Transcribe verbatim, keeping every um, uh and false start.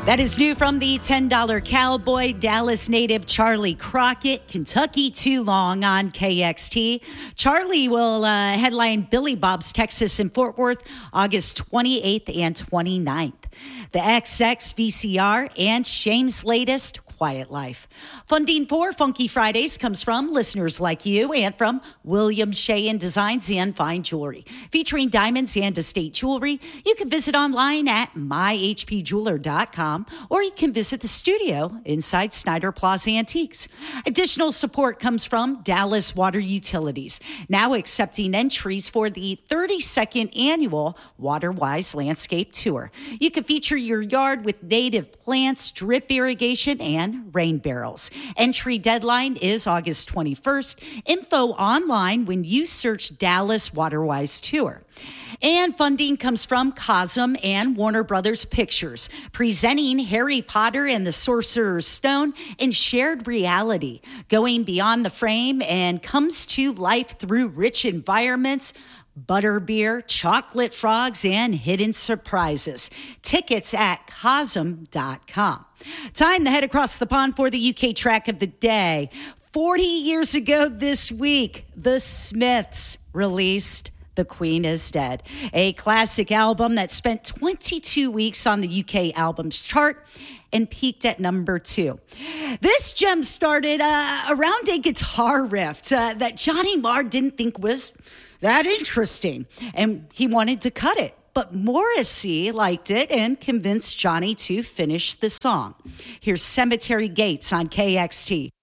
That is new from the ten dollar Cowboy, Dallas native Charlie Crockett, Kentucky Too Long on K X T. Charlie will uh, headline Billy Bob's Texas in Fort Worth August twenty-eighth and twenty-ninth. The X X V C R and Shane's latest Quiet Life. Funding for Funky Fridays comes from listeners like you and from William Sheehan Designs and Fine Jewelry. Featuring diamonds and estate jewelry, you can visit online at my h p jeweler dot com or you can visit the studio inside Snyder Plaza Antiques. Additional support comes from Dallas Water Utilities, now accepting entries for the thirty-second annual WaterWise Landscape Tour. You can feature your yard with native plants, drip irrigation, and rain barrels. Entry deadline is August twenty-first. Info online when you search Dallas WaterWise Tour. And funding comes from Cosm and Warner Brothers Pictures, presenting Harry Potter and the Sorcerer's Stone in shared reality, going beyond the frame and comes to life through rich environments, butterbeer, chocolate frogs, and hidden surprises. Tickets at cosm dot com. Time to head across the pond for the U K track of the day. forty years ago this week, the Smiths released The Queen is Dead, a classic album that spent twenty-two weeks on the U K albums chart and peaked at number two. This gem started uh, around a guitar riff uh, that Johnny Marr didn't think was that interesting, and he wanted to cut it. But Morrissey liked it and convinced Johnny to finish the song. Here's Cemetery Gates on K X T.